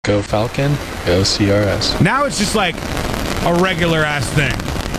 Go Falcon, go CRS. Now it's just like a regular ass thing.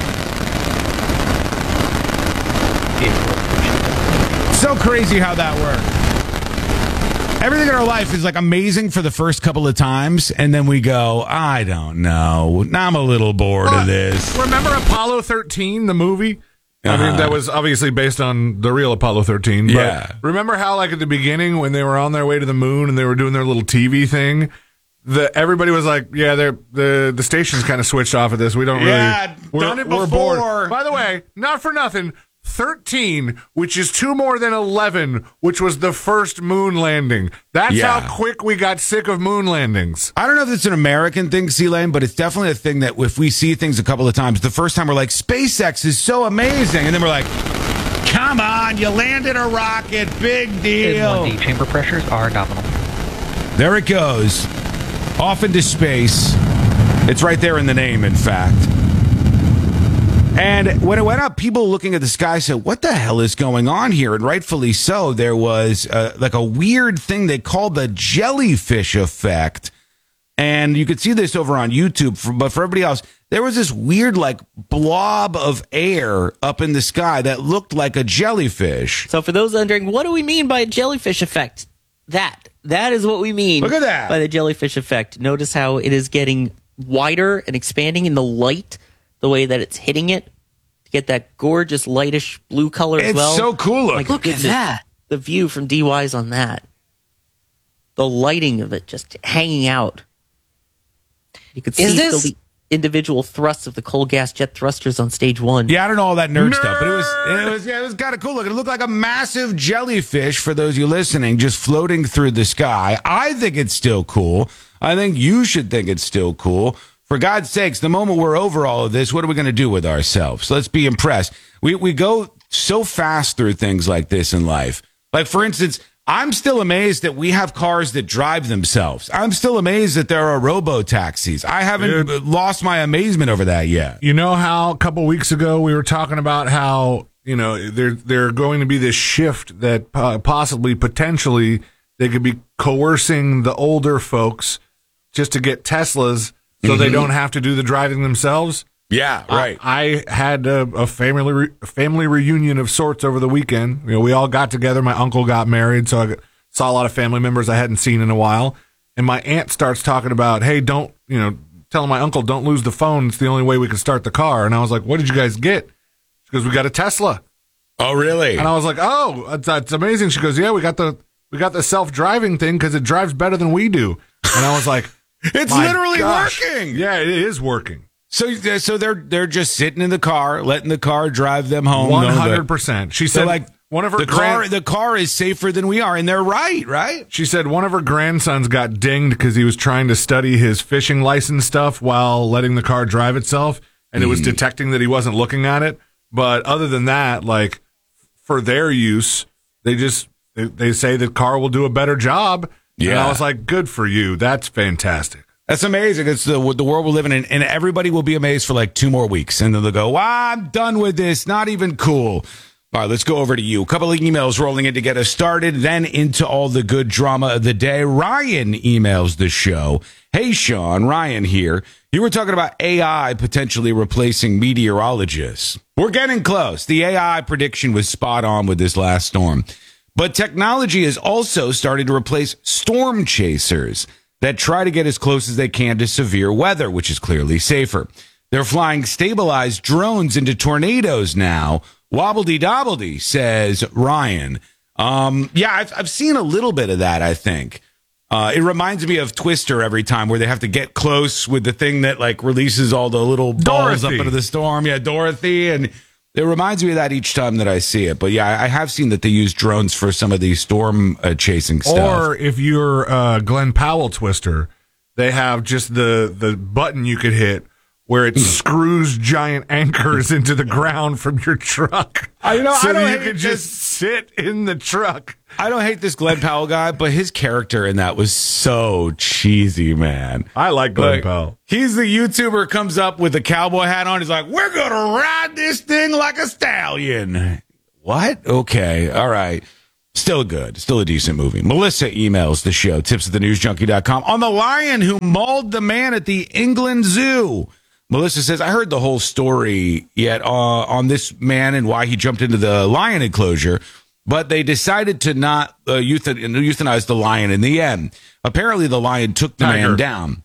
So crazy how that works. Everything in our life is like amazing for the first couple of times, and then we go, I don't know. Now I'm a little bored of this. Remember Apollo 13, the movie? I mean, that was obviously based on the real Apollo 13. But Yeah. remember how, like, at the beginning when they were on their way to the moon and they were doing their little TV thing, everybody was like, yeah, the station's kind of switched off of this. We don't Yeah, really... done it we're before. bored. By the way, not for nothing, 13, which is 2 more than 11, which was the first moon landing. That's Yeah. how quick we got sick of moon landings. I don't know if it's an American thing, C-Lane, but it's definitely a thing that if we see things a couple of times, the first time we're like, SpaceX is so amazing. And then we're like, come on, you landed a rocket, big deal. The chamber pressures are nominal. There it goes. Off into space. It's right there in the name, in fact. And when it went up, people looking at the sky said, what the hell is going on here? And rightfully so, there was like a weird thing they called the jellyfish effect. And you could see this over on YouTube, but for everybody else, there was this weird like blob of air up in the sky that looked like a jellyfish. So for those wondering, what do we mean by jellyfish effect? That is what we mean. Look at that. By the jellyfish effect. Notice how it is getting wider and expanding in the light, the way that it's hitting it to get that gorgeous lightish blue color as well. It's so cool looking. Look at that. The view from DY's on that. The lighting of it just hanging out. You could see the individual thrusts of the coal gas jet thrusters on stage 1. Yeah, I don't know all that nerd stuff, but it was kind of cool looking. It looked like a massive jellyfish, for those of you listening, just floating through the sky. I think it's still cool. I think you should think it's still cool. For God's sakes, the moment we're over all of this, what are we going to do with ourselves? Let's be impressed. We go so fast through things like this in life. Like, for instance, I'm still amazed that we have cars that drive themselves. I'm still amazed that there are robo-taxis. I haven't lost my amazement over that yet. You know how a couple weeks ago we were talking about how, you know, they're going to be this shift that potentially they could be coercing the older folks just to get Teslas so they don't have to do the driving themselves? Yeah, right. I had a family reunion of sorts over the weekend. You know, we all got together. My uncle got married, so I saw a lot of family members I hadn't seen in a while. And my aunt starts talking about, hey, telling my uncle, don't lose the phone. It's the only way we can start the car. And I was like, what did you guys get? She goes, we got a Tesla. Oh, really? And I was like, oh, that's amazing. She goes, yeah, we got the self-driving thing because it drives better than we do. And I was like, it's literally working. Yeah, it is working. So they're just sitting in the car, letting the car drive them home. 100%. She said, like, one of her the car is safer than we are, and they're right? She said one of her grandsons got dinged because he was trying to study his fishing license stuff while letting the car drive itself, and it was detecting that he wasn't looking at it. But other than that, like, for their use, they say the car will do a better job. Yeah. And I was like, good for you. That's fantastic. That's amazing. It's the world we're living in, and everybody will be amazed for like 2 more weeks, and then they'll go, I'm done with this. Not even cool. All right, let's go over to you. A couple of emails rolling in to get us started, then into all the good drama of the day. Ryan emails the show. Hey, Sean, Ryan here. You were talking about AI potentially replacing meteorologists. We're getting close. The AI prediction was spot on with this last storm. But technology has also started to replace storm chasers that try to get as close as they can to severe weather, which is clearly safer. They're flying stabilized drones into tornadoes now. Wobbledy-dobbledy, says Ryan. Yeah, I've seen a little bit of that, I think. It reminds me of Twister every time, where they have to get close with the thing that like releases all the little balls up into the storm. Yeah, Dorothy. And it reminds me of that each time that I see it. But yeah, I have seen that they use drones for some of these storm chasing stuff. Or if you're Glenn Powell Twister, they have just the button you could hit where it screws giant anchors into the ground from your truck. So I don't you could just sit in the truck. I don't hate this Glenn Powell guy, but his character in that was so cheesy, man. I like Glenn Powell. He's the YouTuber, comes up with a cowboy hat on. He's like, we're going to ride this thing like a stallion. What? Okay. All right. Still good. Still a decent movie. Melissa emails the show, tipsathenewsjunkie.com, on the lion who mauled the man at the England Zoo. Melissa says, I heard the whole story yet on this man and why he jumped into the lion enclosure, but they decided to not euthanize the lion in the end. Apparently, the lion took the man down.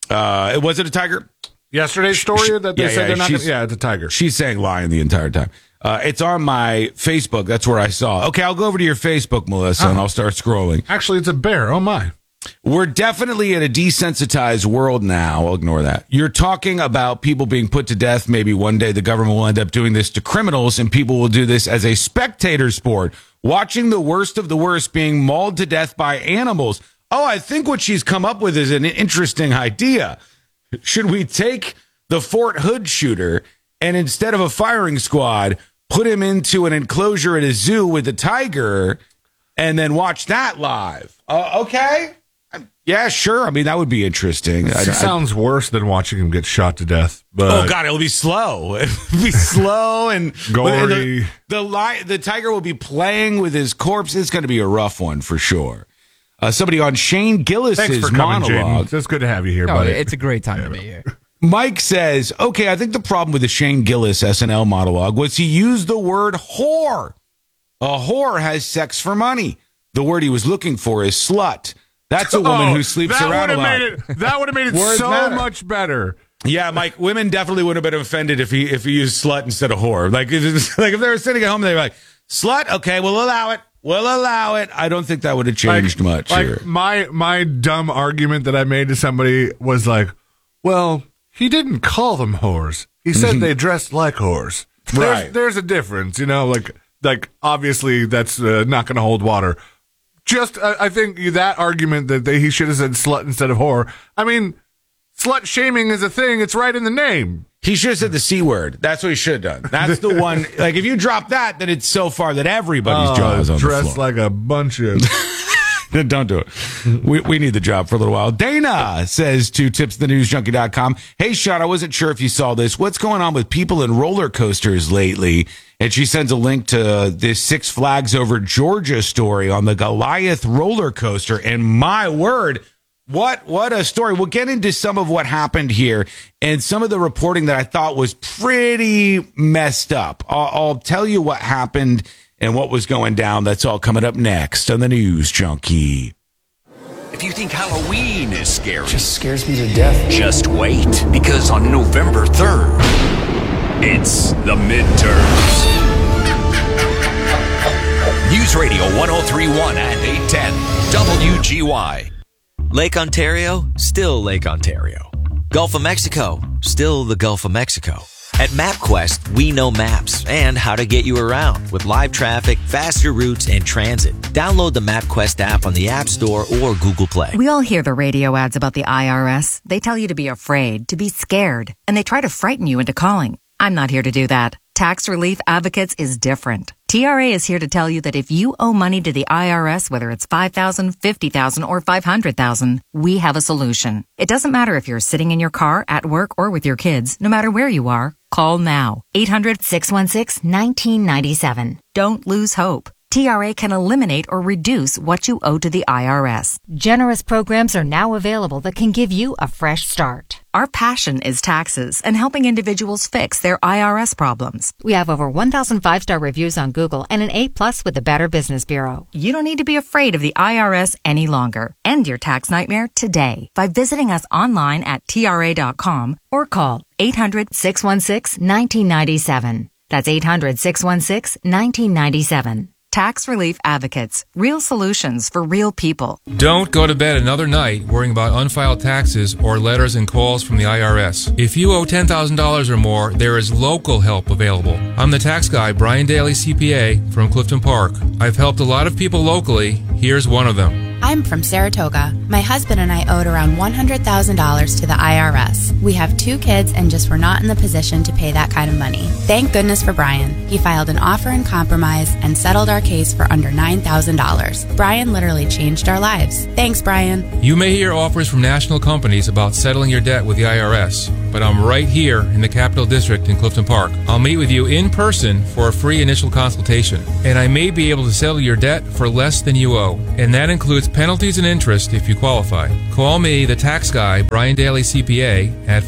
Was it a tiger? Yesterday's story that they said they're not going to... Yeah, it's a tiger. She's saying lion the entire time. It's on my Facebook. That's where I saw it. Okay, I'll go over to your Facebook, Melissa, and I'll start scrolling. Actually, it's a bear. Oh, my. We're definitely in a desensitized world now. I'll ignore that. You're talking about people being put to death. Maybe one day the government will end up doing this to criminals, and people will do this as a spectator sport, watching the worst of the worst being mauled to death by animals. Oh, I think what she's come up with is an interesting idea. Should we take the Fort Hood shooter and instead of a firing squad, put him into an enclosure at a zoo with a tiger and then watch that live? Okay. Yeah, sure. I mean, that would be interesting. It sounds worse than watching him get shot to death. But oh, God, it'll be slow. It'll be slow and gory. The tiger will be playing with his corpse. It's going to be a rough one for sure. Somebody on Shane Gillis's monologue. It's good to have you here, buddy. It's a great time to be here. Mike says, okay, I think the problem with the Shane Gillis SNL monologue was he used the word whore. A whore has sex for money. The word he was looking for is slut. That's a woman who sleeps around a lot. That would have made it so much better. Yeah, Mike, women definitely would have been offended if he used slut instead of whore. Like if they were sitting at home and they were like, slut, okay, we'll allow it. We'll allow it. I don't think that would have changed much here. My dumb argument that I made to somebody was like, well, he didn't call them whores. He said they dressed like whores. Right. There's a difference, like obviously that's not going to hold water. Just, I think that argument that he should have said slut instead of whore. I mean, slut shaming is a thing. It's right in the name. He should have said the C word. That's what he should have done. That's the one. Like, if you drop that, then it's so far that everybody's jaw is on the floor. Dressed like a bunch of... Don't do it. We need the job for a little while. Dana says to tipsthenewsjunkie.com, hey, Sean, I wasn't sure if you saw this. What's going on with people in roller coasters lately? And she sends a link to this Six Flags Over Georgia story on the Goliath roller coaster. And my word, what a story. We'll get into some of what happened here and some of the reporting that I thought was pretty messed up. I'll tell you what happened and what was going down. That's all coming up next on the News Junkie. If you think Halloween is scary, it just scares me to death. Just wait, because on November 3rd, it's the midterms. News Radio 1031 and 810 WGY. Lake Ontario, still Lake Ontario. Gulf of Mexico, still the Gulf of Mexico. At MapQuest, we know maps and how to get you around with live traffic, faster routes, and transit. Download the MapQuest app on the App Store or Google Play. We all hear the radio ads about the IRS. They tell you to be afraid, to be scared, and they try to frighten you into calling. I'm not here to do that. Tax Relief Advocates is different. TRA is here to tell you that if you owe money to the IRS, whether it's $5,000, $50,000, or $500,000, we have a solution. It doesn't matter if you're sitting in your car, at work, or with your kids. No matter where you are, call now. 800-616-1997. Don't lose hope. TRA can eliminate or reduce what you owe to the IRS. Generous programs are now available that can give you a fresh start. Our passion is taxes and helping individuals fix their IRS problems. We have over 1,000 5-star reviews on Google and an A+ with the Better Business Bureau. You don't need to be afraid of the IRS any longer. End your tax nightmare today by visiting us online at TRA.com or call 800-616-1997. That's 800-616-1997. Tax Relief Advocates. Real solutions for real people. Don't go to bed another night worrying about unfiled taxes or letters and calls from the IRS. If you owe $10,000 or more, there is local help available. I'm the tax guy, Brian Daly, CPA, from Clifton Park. I've helped a lot of people locally. Here's one of them. I'm from Saratoga. My husband and I owed around $100,000 to the IRS. We have 2 kids and just were not in the position to pay that kind of money. Thank goodness for Brian. He filed an offer in compromise and settled our case for under $9,000. Brian literally changed our lives. Thanks, Brian. You may hear offers from national companies about settling your debt with the IRS. but I'm right here in the Capital District in Clifton Park. I'll meet with you in person for a free initial consultation, and I may be able to settle your debt for less than you owe, and that includes penalties and interest if you qualify. Call me, the tax guy, Brian Daly CPA, at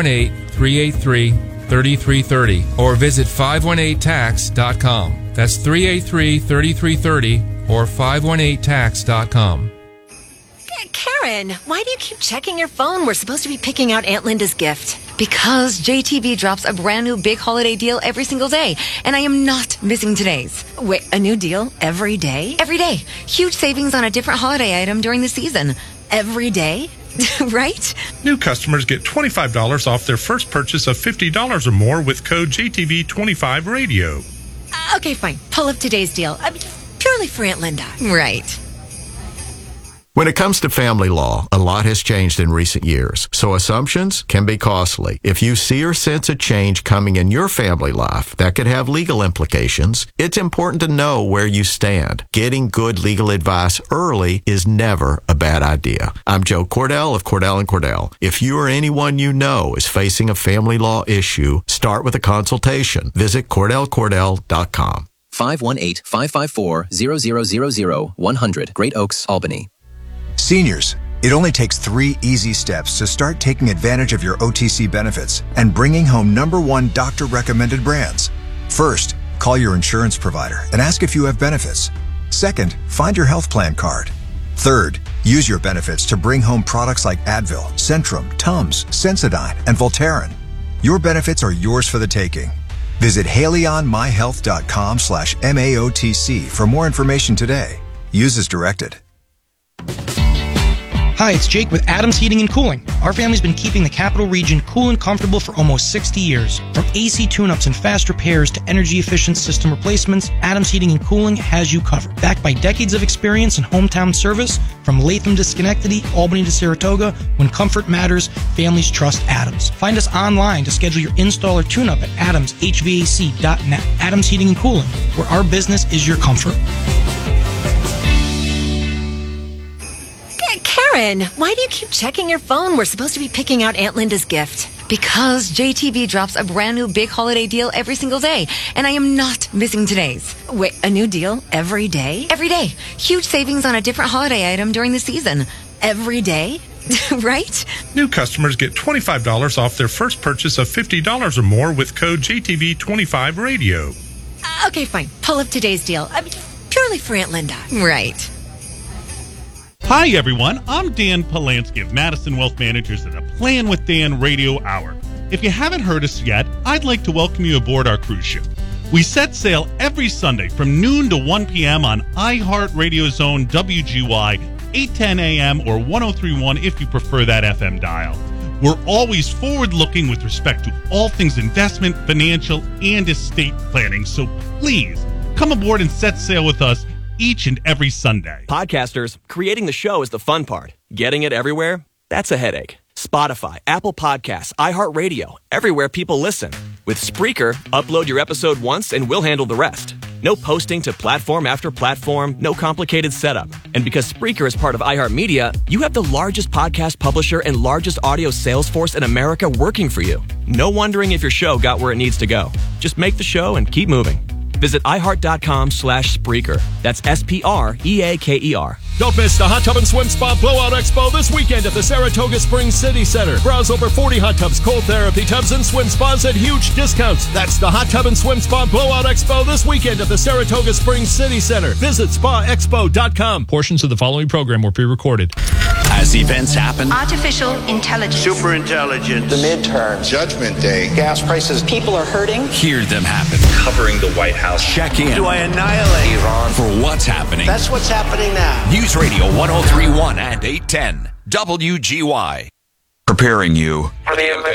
518-383-3330, or visit 518tax.com. That's 383-3330 or 518tax.com. Karen, why do you keep checking your phone? We're supposed to be picking out Aunt Linda's gift. Because JTV drops a brand new big holiday deal every single day, and I am not missing today's. Wait, a new deal every day? Every day. Huge savings on a different holiday item during the season. Every day? Right? New customers get $25 off their first purchase of $50 or more with code JTV25Radio. Okay, fine. Pull up today's deal. I mean, purely for Aunt Linda. Right. When it comes to family law, a lot has changed in recent years, so assumptions can be costly. If you see or sense a change coming in your family life that could have legal implications, it's important to know where you stand. Getting good legal advice early is never a bad idea. I'm Joe Cordell of Cordell & Cordell. If you or anyone you know is facing a family law issue, start with a consultation. Visit CordellCordell.com. 518-554-0000 100 Great Oaks, Albany. Seniors, it only takes 3 easy steps to start taking advantage of your OTC benefits and bringing home #1 doctor-recommended brands. First, call your insurance provider and ask if you have benefits. Second, find your health plan card. Third, use your benefits to bring home products like Advil, Centrum, Tums, Sensodyne, and Voltaren. Your benefits are yours for the taking. Visit HaleyOnMyHealth.com/MAOTC for more information today. Use as directed. Hi, it's Jake with Adams Heating and Cooling. Our family's been keeping the Capital Region cool and comfortable for almost 60 years. From AC tune-ups and fast repairs to energy-efficient system replacements, Adams Heating and Cooling has you covered. Backed by decades of experience and hometown service, from Latham to Schenectady, Albany to Saratoga, when comfort matters, families trust Adams. Find us online to schedule your install or tune-up at adamshvac.net. Adams Heating and Cooling, where our business is your comfort. Karen, why do you keep checking your phone? We're supposed to be picking out Aunt Linda's gift. Because JTV drops a brand new big holiday deal every single day, and I am not missing today's. Wait, a new deal every day? Every day. Huge savings on a different holiday item during the season. Every day? Right? New customers get $25 off their first purchase of $50 or more with code JTV25Radio. Okay, fine. Pull up today's deal. I mean, purely for Aunt Linda. Right. Hi, everyone. I'm Dan Polanski of Madison Wealth Managers at a Plan with Dan Radio Hour. If you haven't heard us yet, I'd like to welcome you aboard our cruise ship. We set sail every Sunday from noon to 1 p.m. on iHeartRadio Zone WGY, 810 a.m. or 1031 if you prefer that FM dial. We're always forward-looking with respect to all things investment, financial, and estate planning. So please, come aboard and set sail with us each and every Sunday. Podcasters, creating the show is the fun part. Getting it everywhere? That's a headache. Spotify, Apple Podcasts, iHeartRadio, everywhere people listen. With Spreaker, upload your episode once and we'll handle the rest. No posting to platform after platform, no complicated setup. And because Spreaker is part of iHeartMedia, you have the largest podcast publisher and largest audio sales force in America working for you. No wondering if your show got where it needs to go. Just make the show and keep moving. Visit iHeart.com/Spreaker. That's SPREAKER. Don't miss the Hot Tub and Swim Spa Blowout Expo this weekend at the Saratoga Springs City Center. Browse over 40 hot tubs, cold therapy tubs, and swim spas at huge discounts. That's the Hot Tub and Swim Spa Blowout Expo this weekend at the Saratoga Springs City Center. Visit spaexpo.com. Portions of the following program were pre-recorded. As events happen, artificial intelligence, superintelligence, the midterms, Judgment Day, gas prices, people are hurting. Hear them happen. Covering the White House. Check in. Do I annihilate Iran for what's happening? That's what's happening now. News Radio 1031 and 810 WGY. Preparing you for the